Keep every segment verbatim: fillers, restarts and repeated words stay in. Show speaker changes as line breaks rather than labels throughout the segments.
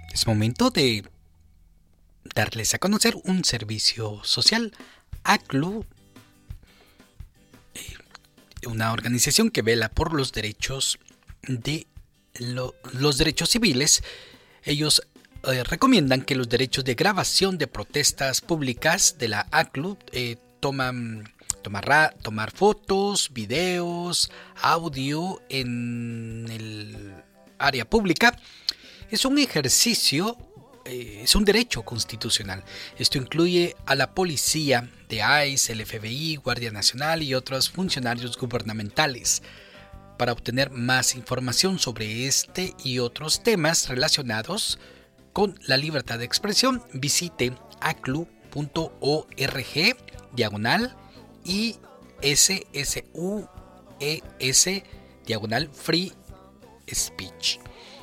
Es momento de darles a conocer un servicio social. A C L U, eh, una organización que vela por los derechos de lo, los derechos civiles. Ellos eh, recomiendan que los derechos de grabación de protestas públicas de la A C L U eh, toman tomar, tomar fotos, videos, audio en el área pública. Es un ejercicio, eh, es un derecho constitucional. Esto incluye a la policía de I C E, el F B I, Guardia Nacional y otros funcionarios gubernamentales. Para obtener más información sobre este y otros temas relacionados con la libertad de expresión, visite aclu punto org diagonal y S S U E S diagonal Free Speech.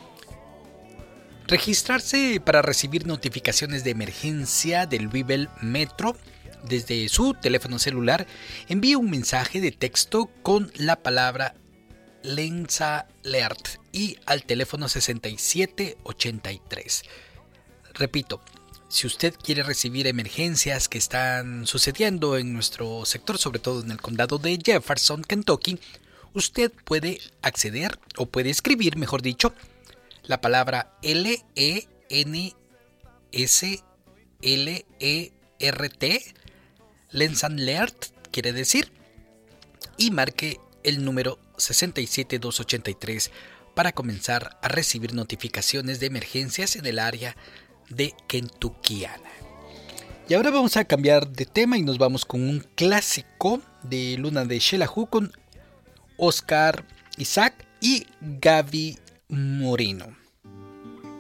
Registrarse para recibir notificaciones de emergencia del Louisville Metro desde su teléfono celular. Envíe un mensaje de texto con la palabra LensAlert y al teléfono sesenta y siete ochenta y tres. Repito, si usted quiere recibir emergencias que están sucediendo en nuestro sector, sobre todo en el condado de Jefferson, Kentucky, usted puede acceder o puede escribir, mejor dicho, la palabra L E N S L E R T, LensAlert quiere decir, y marque el número sesenta y siete doscientos ochenta y tres para comenzar a recibir notificaciones de emergencias en el área de Kentuckiana. Y ahora vamos a cambiar de tema y nos vamos con un clásico de Luna de Xelajú con Oscar Isaac y Gaby Moreno.